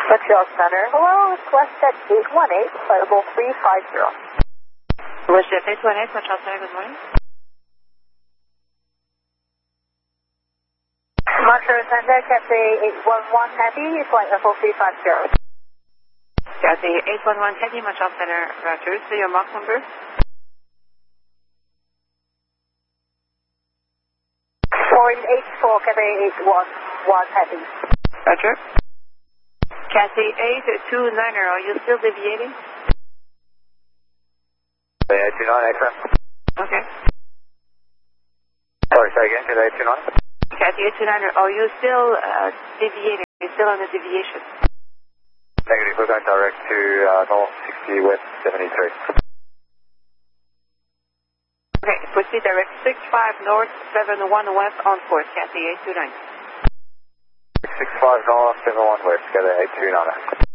Montreal Center. Hello, it's WestJet 818, flight level 350. WestJet 818, Montreal Center, good morning. Montreal Center, Cathay 811 Heavy, flight level 350. Cathay 811 Heavy, Montreal Center, Roger. So your Mach number? 484, Cathay 811 Heavy. Roger. Cathay 829er, are you still deviating? Cathay 829, XM. Okay. Sorry, say again, Cathay 829? Cathay 829er, are you still deviating? Are you still on the deviation? Negative, we're going direct to North 60 West 73. Okay, proceed direct 65 North 71 West on course, Cathay 829. 65 North 71 West, Cathay 829.